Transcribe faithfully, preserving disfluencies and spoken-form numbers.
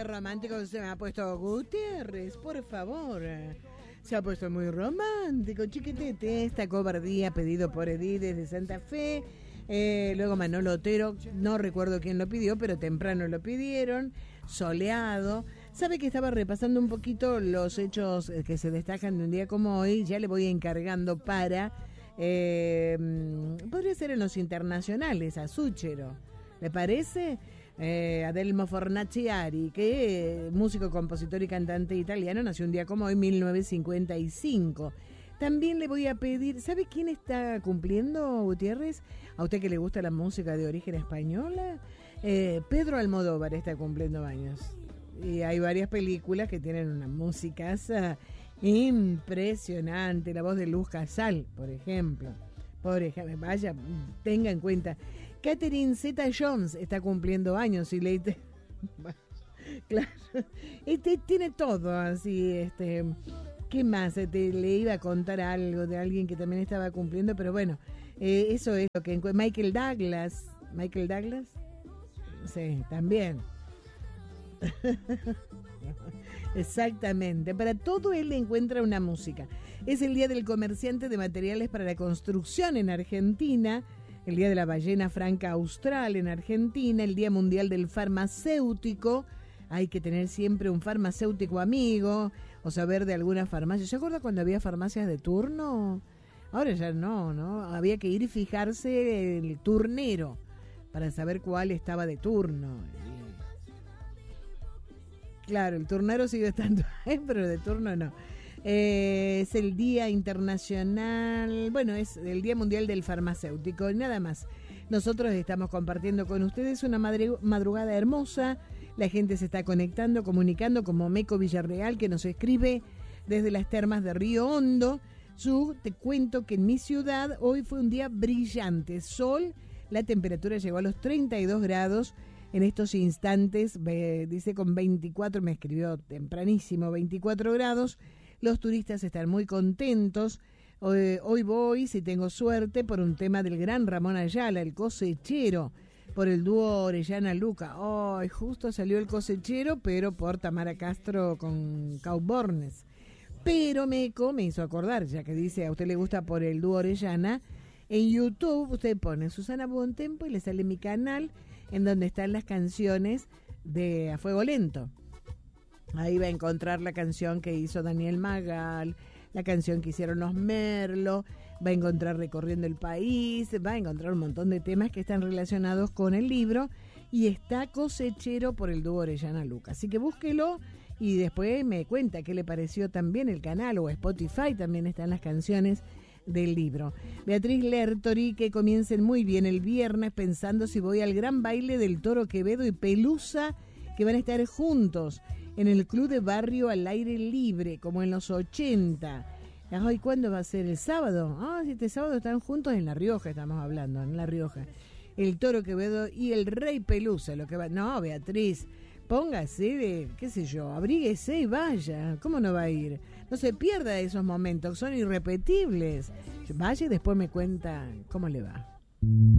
romántico se me ha puesto Gutiérrez, por favor. Se ha puesto muy romántico, chiquitete. Esta cobardía pedido por Edith desde Santa Fe. Eh, luego Manolo Otero, no recuerdo quién lo pidió, pero temprano lo pidieron. Soleado. Sabe que estaba repasando un poquito los hechos que se destacan de un día como hoy. Ya le voy encargando para... Eh, podría ser en los internacionales, a Súchero. ¿Le parece? Eh, Adelmo Fornaciari, que eh, músico, compositor y cantante italiano, nació un día como hoy, mil novecientos cincuenta y cinco. También le voy a pedir, ¿sabe quién está cumpliendo, Gutiérrez? A usted que le gusta la música de origen española, eh, Pedro Almodóvar está cumpliendo años. Y hay varias películas que tienen una musicaza impresionante, la voz de Luz Casal, por ejemplo. Por ejemplo, vaya, tenga en cuenta. Catherine Zeta-Jones está cumpliendo años y le... Claro, este tiene todo así, este... ¿Qué más? Te, le iba a contar algo de alguien que también estaba cumpliendo, pero bueno, eh, eso es lo que... Michael Douglas, Michael Douglas, sí, también. Exactamente, para todo él le encuentra una música. Es el Día del Comerciante de Materiales para la Construcción en Argentina, el Día de la Ballena Franca Austral en Argentina, el Día Mundial del Farmacéutico. Hay que tener siempre un farmacéutico amigo o saber de alguna farmacia. ¿Se acuerda cuando había farmacias de turno? Ahora ya no, ¿no? Había que ir y fijarse el turnero para saber cuál estaba de turno. Claro, el turnero sigue estando ahí, pero de turno no. Eh, es el Día Internacional, bueno, es el Día Mundial del Farmacéutico, nada más. Nosotros estamos compartiendo con ustedes una madre, madrugada hermosa. La gente se está conectando, comunicando, como Meco Villarreal, que nos escribe desde las termas de Río Hondo. Yo te cuento que en mi ciudad hoy fue un día brillante, sol, la temperatura llegó a los treinta y dos grados. En estos instantes, eh, dice con veinticuatro, me escribió tempranísimo, veinticuatro grados. Los turistas están muy contentos. Hoy, hoy voy, si tengo suerte, por un tema del gran Ramón Ayala, el cosechero, por el dúo Orellana Luca. Hoy oh, justo salió el cosechero, pero por Tamara Castro con Caubornes. Pero Meco me hizo acordar, ya que dice a usted le gusta por el dúo Orellana, en YouTube usted pone Susana Bontempo y le sale mi canal, en donde están las canciones de A Fuego Lento. Ahí va a encontrar la canción que hizo Daniel Magal, la canción que hicieron los Merlo, va a encontrar Recorriendo el País, va a encontrar un montón de temas que están relacionados con el libro, y está Cosechero por el dúo Orellana Luca. Así que búsquelo y después me cuenta qué le pareció también el canal, o Spotify también están las canciones del libro. Beatriz Lertori, que comiencen muy bien el viernes, pensando si voy al gran baile del Toro Quevedo y Pelusa, que van a estar juntos en el Club de Barrio al aire libre, como en los ochenta. Ay, ¿cuándo va a ser? ¿El sábado? Ah, si este sábado están juntos en La Rioja, estamos hablando, en La Rioja. El Toro Quevedo y el Rey Pelusa, lo que va... No, Beatriz, póngase de, qué sé yo, abríguese y vaya. ¿Cómo no va a ir? No se pierda esos momentos, son irrepetibles. Vaya y después me cuenta cómo le va.